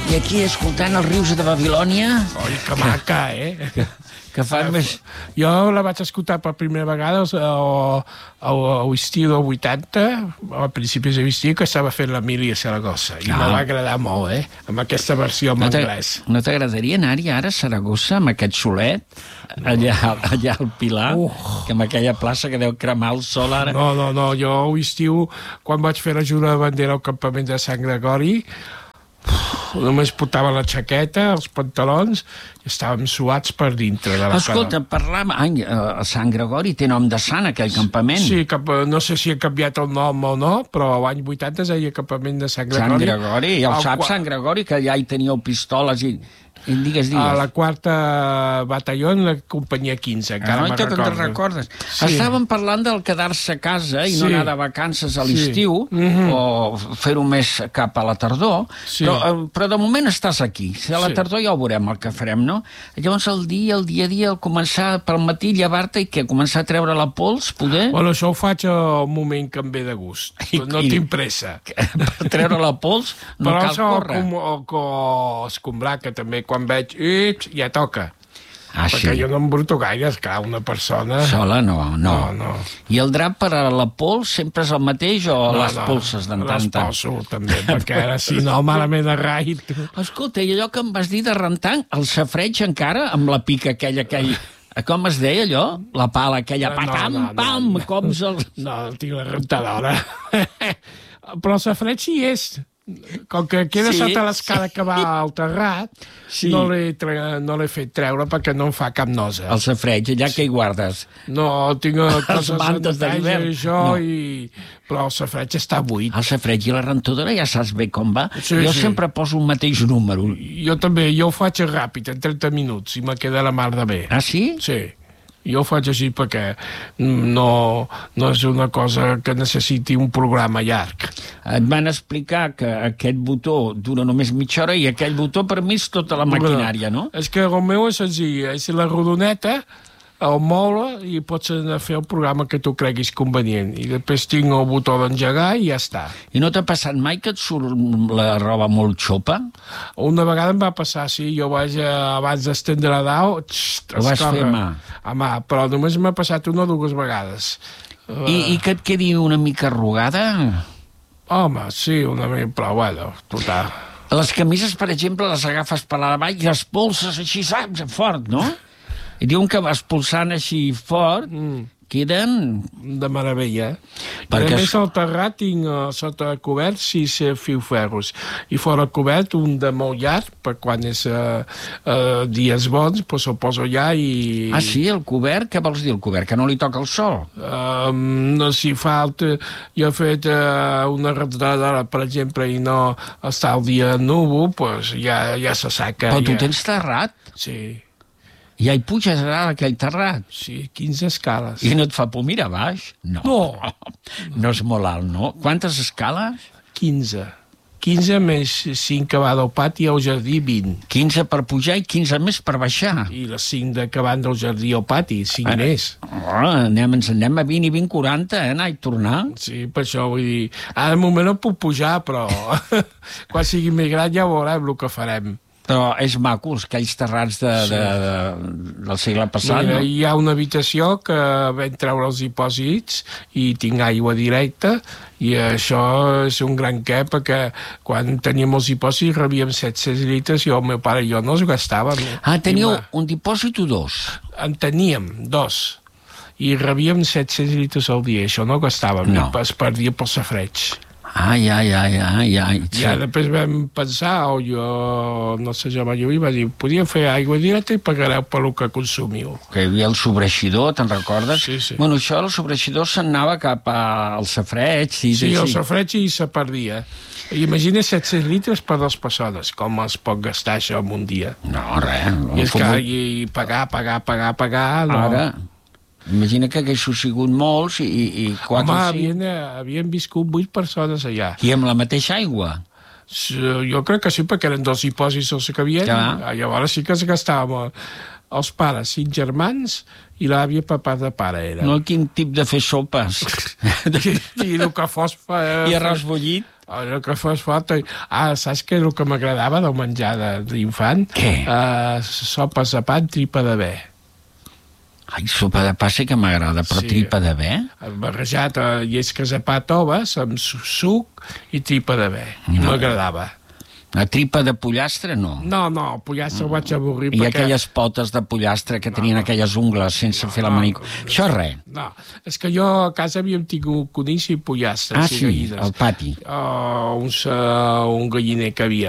I aquí, escoltant els rius de Babilònia... Oi, que maca, Que fan més... Jo la vaig escoltar per primera vegada a l'estiu del 80, a principis de l'estiu, que estava fent l'Emília Saragossa. I me va agradar molt, amb aquesta versió en anglès. No t'agradaria anar-hi ara a Saragossa amb aquest solet, allà al Pilar, que amb aquella plaça que deu cremar el sol ara? No, jo a l'estiu, quan vaig fer la jura de bandera al campament de Sant Gregori, només portava la jaqueta, els pantalons, i estàvem suats per dintre de la cara. Escolta, parlàvem... a Sant Gregori té nom de sant, aquell campament. Sí, no sé si ha canviat el nom o no, però l'any 80 es deia campament de Sant Gregori. Sant Gregori, ja ho saps, Sant Gregori, que allà hi teníeu pistoles i... Digues. A la 4a batalló, la companyia 15, encara me'n recordo. Te'n recordes. Sí. Estàvem parlant del quedar-se a casa i no anar de vacances a l'estiu, o fer-ho més cap a la tardor, però de moment estàs aquí. A la tardor ja ho veurem el que farem, no? Llavors el dia a dia, al començar pel matí, llevar-te i començar a treure la pols, poder? Bueno, això ho faig al moment que em ve de gust. No tinc pressa. Per treure la pols no cal córrer. Però escombrar, que també quan veig, ja toca. Perquè sí. jo no embruto gaire, esclar, una persona... Sola no. I el drap per a la pols sempre és el mateix o les polses d'en tant en tant? Les poso, també, perquè ara si no, malament de rai. Escolta, i allò que em vas dir de rentar, el safreig encara, amb la pica aquell... Com es deia allò? La pala aquella, patam-pam, com els... No, tinc la rentadora. Però el safreig sí és... Com que queda sota l'escala que va al terrat, no l'he fet treure perquè no em fa cap nosa. El safreig, allà que hi guardes? No, tinc coses de neteja però el safreig està buit. El safreig i la rentadora ja saps bé com va. Jo sempre poso un mateix número. Jo també, jo ho faig ràpid, en 30 minuts, i me queda la mar de bé. Ah, sí? Sí. Jo ho faig així perquè no és una cosa que necessiti un programa llarg. Et van explicar que aquest botó dura només mitja hora i aquell botó per mi és tota la maquinària, no? És que el meu és senzill, és la rodoneta, el moure i pots fer el programa que tu creguis convenient. I després tinc el botó d'engegar i ja està. I no t'ha passat mai que et surt la roba molt xopa? Una vegada em va passar, sí. Jo vaig, abans d'estendre a dalt... Ho vas fer a mà? A mà, però només m'ha passat una o dues vegades. I que et quedi una mica arrugada? Home, sí, una mica, però bueno, total. Les camises, per exemple, les agafes per la vall i les polses així, saps, fort, no? I diuen que vas pulsant així fort, queden... De meravella. Perquè... A més, al terrat tinc sota cobert 6 filferros. I fora cobert un de molt llarg, per quan és dies bons, doncs el poso allà i... Ah, sí? El cobert? Què vols dir, el cobert? Que no li toca el sol? No, si falta... Jo he fet una retradora, per exemple, i no està el dia núvol, doncs ja se saca. Però tu tens terrat? Sí. I ja hi puges a aquell terrat? Sí, 15 escales. I no et fa por mirar baix? No. No és molt alt, no? Quantes escales? 15. 15 més 5 que va del pati al jardí, 20. 15 per pujar i 15 més per baixar. I les 5 que van del jardí al pati, 5 més. Ens anem a 20 i 20, 40, anar i tornar. Sí, per això vull dir... Ara de moment no puc pujar, però quan sigui més gran ja veurem el que farem. Però és maco, aquells terrats del segle passat, no? Hi ha una habitació que vam treure els dipòsits i tinc aigua directa i això és un gran què perquè quan teníem els dipòsits rebíem 700 litres i el meu pare i jo no els gastàvem. Ah, teníeu un dipòsit o dos? En teníem 2 i rebíem 700 litres al dia, això no gastàvem, es perdia pel safreig. Ja. Ja després vam pensar, o jo, no sé, jo va dir, podíem fer aigua directa i pagareu per el que consumiu. Que hi havia el sobreixidor, te'n recordes? Sí. Bueno, això, el sobreixidor se'n anava cap al safreig. Sí, el safreig i se perdia. Imagina 700 litres per 2 persones, com es pot gastar això en un dia. No, res. I és que pagar, no. Ara... Imagina que haguessin sigut molts i 4 o 5... havien viscut 8 persones allà. I amb la mateixa aigua? Jo crec que sí, perquè eren 2 dipòsits els que havien. Llavors sí que es gastàvem els pares, 5 germans, i l'àvia per part de pare era. No, quin tip de fer sopes. I el que fos... I arròs bullit. Allò que fos fort... saps què és el que m'agradava del menjar d'infant? Què? Sopes de pa amb tripa de bé. Ai, sopa de pa sí que m'agrada, però tripa de bé? Barrejat, llesques de pa toves amb suc i tripa de bé. M'agradava. La tripa de pollastre, no. No, pollastre ho vaig avorrir. I aquelles potes de pollastre que tenien aquelles ungles sense fer la manicura. Això res. No, és que jo a casa havíem tingut conills i pollastres. Sí, al pati. Un galliner que havia.